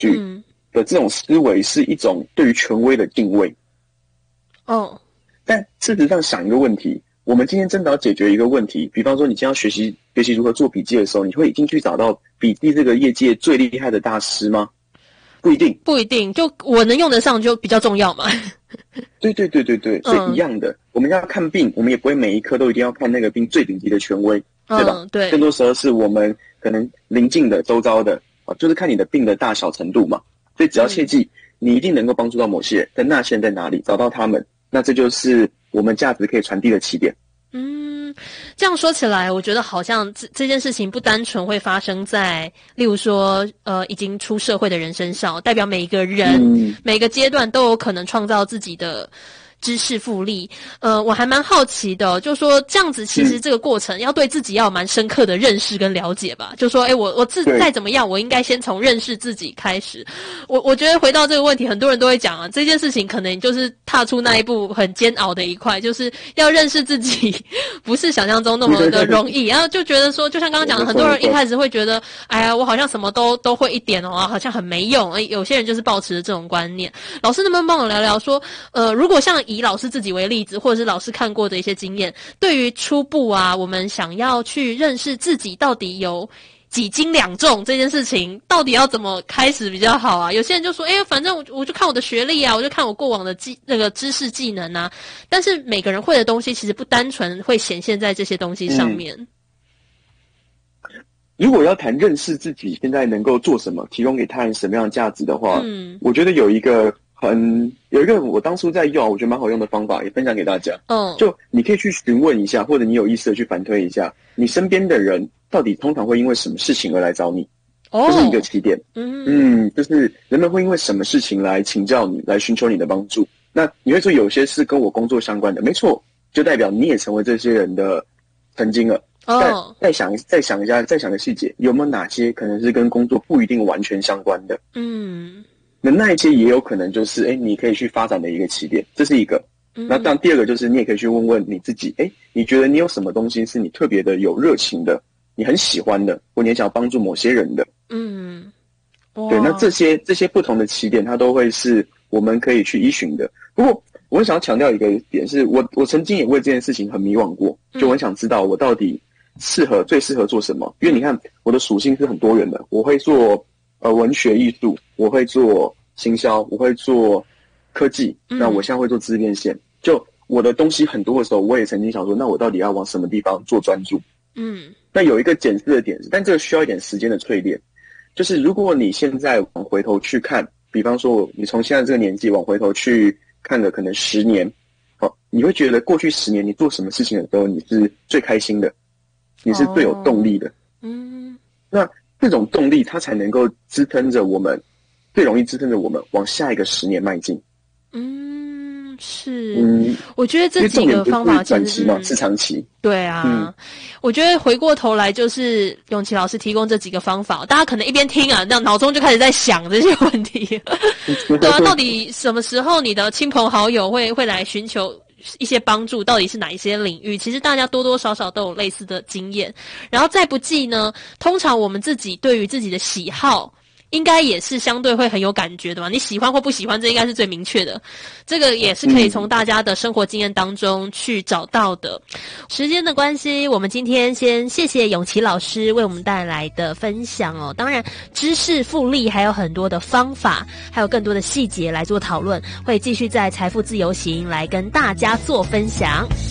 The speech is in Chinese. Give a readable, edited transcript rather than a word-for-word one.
据的这种思维是一种对于权威的敬畏。但事实上想一个问题，我们今天真的要解决一个问题，比方说你今天要学习如何做笔记的时候，你会一定去找到笔记这个业界最厉害的大师吗？不一定，就我能用得上就比较重要嘛。对，所以一样的，我们要看病，我们也不会每一科都一定要看那个病最顶级的权威，对吧？对，更多时候是我们可能邻近的、周遭的，就是看你的病的大小程度嘛。所以只要切记，你一定能够帮助到某些人，但那些人在哪里，找到他们，那这就是我们价值可以传递的起点。 这样说起来，我觉得好像这件事情不单纯会发生在，例如说，已经出社会的人身上，代表每一个人，每个阶段都有可能创造自己的知识复利。我还蛮好奇的，就说这样子，其实这个过程要对自己要有蛮深刻的认识跟了解吧。就说，我再怎么样，我应该先从认识自己开始。我觉得回到这个问题，很多人都会讲啊，这件事情可能就是踏出那一步很煎熬的一块，就是要认识自己，不是想象中那么的容易。然后就觉得说，就像刚刚讲的，很多人一开始会觉得，哎呀，我好像什么都会一点哦，好像很没用。有些人就是抱持着这种观念。老师能不能帮我聊聊说，如果像以老师自己为例子，或者是老师看过的一些经验，对于初步啊，我们想要去认识自己到底有几斤两重这件事情，到底要怎么开始比较好啊？有些人就说，反正我就看我的学历啊，我就看我过往的那个知识技能啊。但是每个人会的东西其实不单纯会显现在这些东西上面。 如果要谈认识自己现在能够做什么，提供给他人什么样的价值的话，我觉得有一个我当初在用，我觉得蛮好用的方法，也分享给大家。就你可以去询问一下，或者你有意识的去反推一下，你身边的人到底通常会因为什么事情而来找你，这是一个起点。就是人们会因为什么事情来请教你，来寻求你的帮助。那你会说有些是跟我工作相关的，没错，就代表你也成为这些人的曾经了。但再想一下，再想个细节，有没有哪些可能是跟工作不一定完全相关的？那一些也有可能就是你可以去发展的一个起点，这是一个。那当然第二个就是你也可以去问问你自己，你觉得你有什么东西是你特别的有热情的，你很喜欢的，或你也想要帮助某些人的。对，那这些不同的起点，它都会是我们可以去依循的。不过我想要强调一个点是，我曾经也为这件事情很迷惘过，就我很想知道我到底最适合做什么。因为你看我的属性是很多元的，我会做文学艺术，我会做行销，我会做科技，那我现在会做知识变现。就我的东西很多的时候，我也曾经想说，那我到底要往什么地方做专注？那有一个检视的点，但这个需要一点时间的淬炼。就是如果你现在往回头去看，比方说你从现在这个年纪往回头去看了可能10年，你会觉得过去10年你做什么事情的时候你是最开心的，你是最有动力的。那这种动力它才能够支撑着我们，最容易支撑着我们往下一个10年迈进。 我觉得这几个方法其实是短期嘛，是长期。 对啊，我觉得回过头来就是永琪老师提供这几个方法，大家可能一边听啊，那脑中就开始在想这些问题。对啊，到底什么时候你的亲朋好友会来寻求一些帮助，到底是哪一些领域？其实大家多多少少都有类似的经验。然后再不济呢，通常我们自己对于自己的喜好应该也是相对会很有感觉的嘛，你喜欢或不喜欢，这应该是最明确的。这个也是可以从大家的生活经验当中去找到的。时间的关系，我们今天先谢谢永琪老师为我们带来的分享哦。当然，知识复利还有很多的方法，还有更多的细节来做讨论，会继续在财富自由行来跟大家做分享。